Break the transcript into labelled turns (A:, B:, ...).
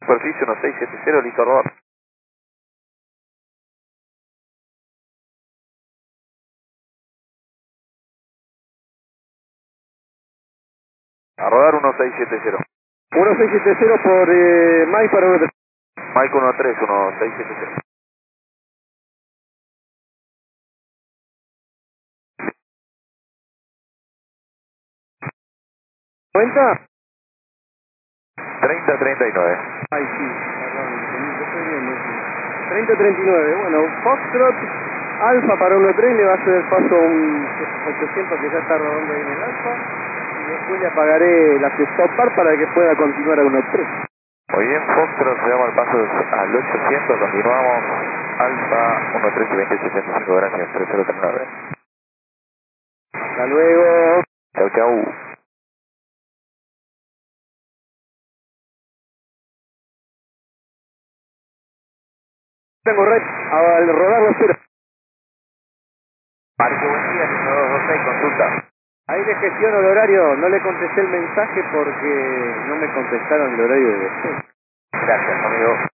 A: superficie 1670, listo a rodar. A rodar 1670.
B: 1670 por Mike para 13.
A: Mike 13, 1670.
B: ¿90?
A: 3039.
B: Ay, sí, perdón, yo estoy viendo. 3039, bueno, Foxtrot, Alfa para 1.3, le va a hacer el paso a un 800 que ya está rodando ahí en el Alfa, y después le apagaré la stop bar para que pueda continuar a 1.3.
A: Muy bien, Foxtrot, se llama el paso al 800, continuamos. Alfa 132075, gracias, 3039.
B: Hasta luego.
A: Chau, chau.
B: Tengo red, al rodar los cero.
A: Marque, buen día, número 226, consulta.
B: Ahí le gestiono el horario, no le contesté el mensaje porque no me contestaron el horario de después.
A: Gracias, amigo.